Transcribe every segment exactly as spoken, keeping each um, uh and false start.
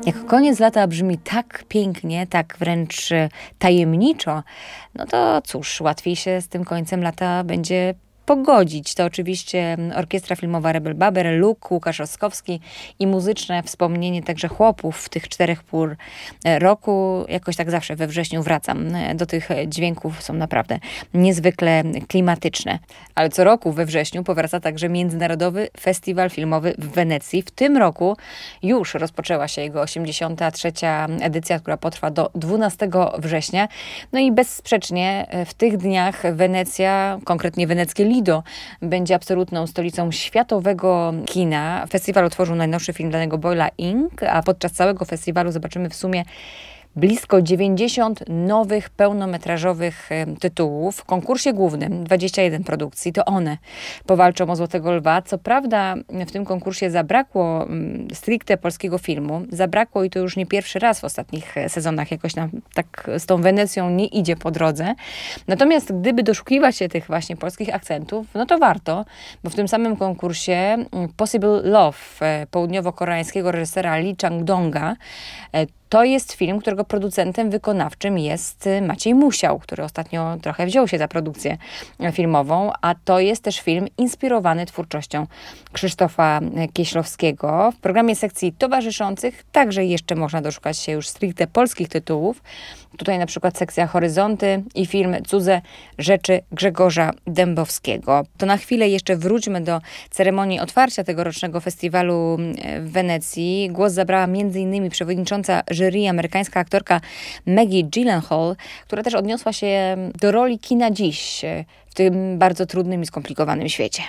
Jak koniec lata brzmi tak pięknie, tak wręcz tajemniczo, no to cóż, łatwiej się z tym końcem lata będzie pogodzić. To oczywiście Orkiestra Filmowa Rebel Baber, Luk, Łukasz Roskowski i muzyczne wspomnienie także chłopów w tych czterech pór roku. Jakoś tak zawsze we wrześniu wracam do tych dźwięków. Są naprawdę niezwykle klimatyczne. Ale co roku we wrześniu powraca także Międzynarodowy Festiwal Filmowy w Wenecji. W tym roku już rozpoczęła się jego osiemdziesiąta trzecia edycja, która potrwa do dwunastego września. No i bezsprzecznie w tych dniach Wenecja, konkretnie weneckie Lido, będzie absolutną stolicą światowego kina. Festiwal otworzył najnowszy film Danny'ego Boyla Ink, a podczas całego festiwalu zobaczymy w sumie blisko dziewięćdziesiąt nowych, pełnometrażowych tytułów. W konkursie głównym dwadzieścia jeden produkcji, to one powalczą o Złotego Lwa. Co prawda w tym konkursie zabrakło stricte polskiego filmu. Zabrakło i to już nie pierwszy raz w ostatnich sezonach. Jakoś nam tak z tą Wenecją nie idzie po drodze. Natomiast gdyby doszukiwać się tych właśnie polskich akcentów, no to warto, bo w tym samym konkursie Possible Love południowo-koreańskiego reżysera Lee Chang-donga to jest film, którego producentem wykonawczym jest Maciej Musiał, który ostatnio trochę wziął się za produkcję filmową, a to jest też film inspirowany twórczością Krzysztofa Kieślowskiego. W programie sekcji towarzyszących także jeszcze można doszukać się już stricte polskich tytułów. Tutaj na przykład sekcja Horyzonty i film Cudze rzeczy Grzegorza Dębowskiego. To na chwilę jeszcze wróćmy do ceremonii otwarcia tegorocznego festiwalu w Wenecji. Głos zabrała między innymi przewodnicząca jury, amerykańska aktorka Maggie Gyllenhaal, która też odniosła się do roli kina dziś w tym bardzo trudnym i skomplikowanym świecie.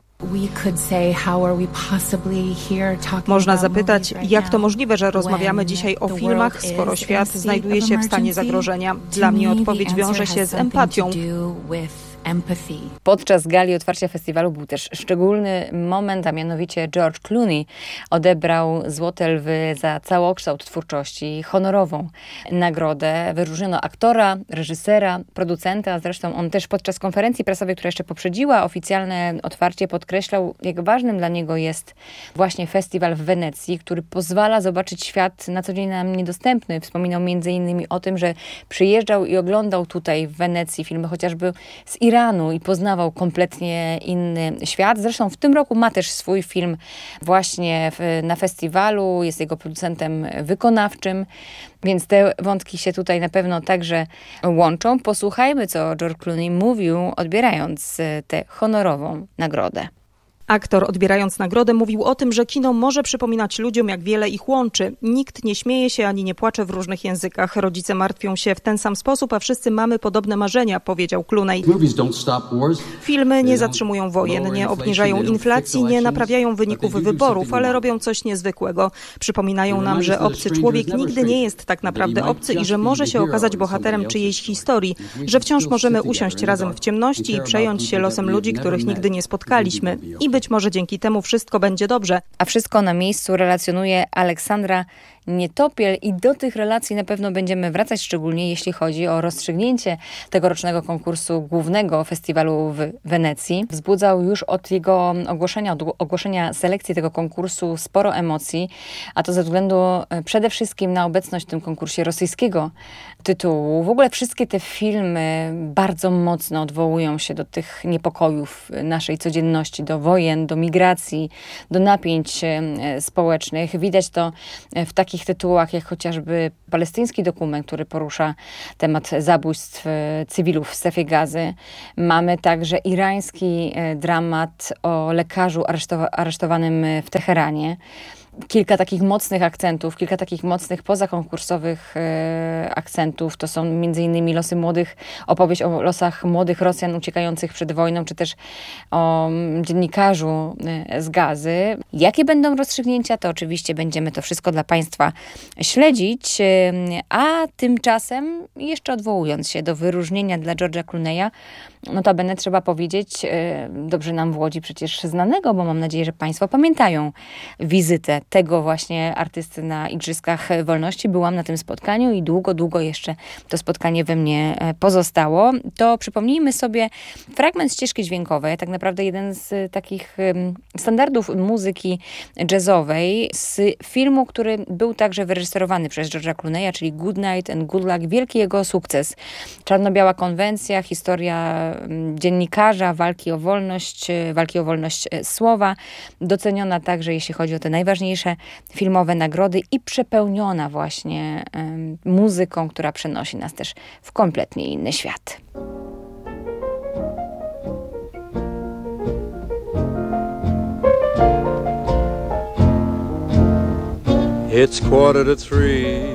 Można zapytać, jak to możliwe, że rozmawiamy dzisiaj o filmach, skoro świat znajduje się w stanie zagrożenia. Dla mnie odpowiedź wiąże się z empatią. Podczas gali otwarcia festiwalu był też szczególny moment, a mianowicie George Clooney odebrał Złote Lwy za całokształt twórczości, honorową nagrodę. Wyróżniono aktora, reżysera, producenta. Zresztą on też podczas konferencji prasowej, która jeszcze poprzedziła oficjalne otwarcie, podkreślał, jak ważnym dla niego jest właśnie festiwal w Wenecji, który pozwala zobaczyć świat na co dzień nam niedostępny. Wspominał między innymi o tym, że przyjeżdżał i oglądał tutaj w Wenecji filmy chociażby z Iranu i poznawał kompletnie inny świat. Zresztą w tym roku ma też swój film właśnie w, na festiwalu, jest jego producentem wykonawczym, więc te wątki się tutaj na pewno także łączą. Posłuchajmy, co George Clooney mówił, odbierając tę honorową nagrodę. Aktor, odbierając nagrodę, mówił o tym, że kino może przypominać ludziom, jak wiele ich łączy. Nikt nie śmieje się ani nie płacze w różnych językach. Rodzice martwią się w ten sam sposób, a wszyscy mamy podobne marzenia, powiedział Clooney. Filmy nie zatrzymują wojen, nie obniżają inflacji, nie naprawiają wyników wyborów, ale robią coś niezwykłego. Przypominają nam, że obcy człowiek nigdy nie jest tak naprawdę obcy i że może się okazać bohaterem czyjejś historii, że wciąż możemy usiąść razem w ciemności i przejąć się losem ludzi, których nigdy nie spotkaliśmy. I być może dzięki temu wszystko będzie dobrze. A wszystko na miejscu relacjonuje Aleksandra Nietopiel i do tych relacji na pewno będziemy wracać, szczególnie jeśli chodzi o rozstrzygnięcie tegorocznego konkursu głównego festiwalu w Wenecji. Wzbudzał już od jego ogłoszenia, od ogłoszenia selekcji tego konkursu sporo emocji, a to ze względu przede wszystkim na obecność w tym konkursie rosyjskiego tytułu. W ogóle wszystkie te filmy bardzo mocno odwołują się do tych niepokojów naszej codzienności, do wojen, do migracji, do napięć społecznych. Widać to w takich tytułach jak chociażby palestyński dokument, który porusza temat zabójstw cywilów w strefie Gazy. Mamy także irański dramat o lekarzu aresztowa- aresztowanym w Teheranie. Kilka takich mocnych akcentów, kilka takich mocnych pozakonkursowych e, akcentów. To są między innymi losy młodych, opowieść o losach młodych Rosjan uciekających przed wojną, czy też o m, dziennikarzu e, z Gazy. Jakie będą rozstrzygnięcia, to oczywiście będziemy to wszystko dla Państwa śledzić. E, a tymczasem, jeszcze odwołując się do wyróżnienia dla George'a Clooney'a, notabene trzeba powiedzieć, e, dobrze nam w Łodzi przecież znanego, bo mam nadzieję, że Państwo pamiętają wizytę tego właśnie artysty na Igrzyskach Wolności. Byłam na tym spotkaniu i długo, długo jeszcze to spotkanie we mnie pozostało. To przypomnijmy sobie fragment ścieżki dźwiękowej, tak naprawdę jeden z takich standardów muzyki jazzowej z filmu, który był także wyreżyserowany przez George'a Clooney'a, czyli Good Night and Good Luck. Wielki jego sukces. Czarno-biała konwencja, historia dziennikarza, walki o wolność, walki o wolność słowa. Doceniona także, jeśli chodzi o te najważniejsze filmowe nagrody i przepełniona właśnie um, muzyką, która przenosi nas też w kompletnie inny świat. It's quarter to three.